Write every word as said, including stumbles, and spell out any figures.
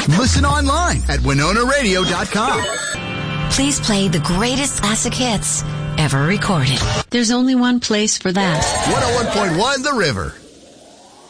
Listen online at winona radio dot com. Please play the greatest classic hits ever recorded. There's only one place for that. one oh one point one The River.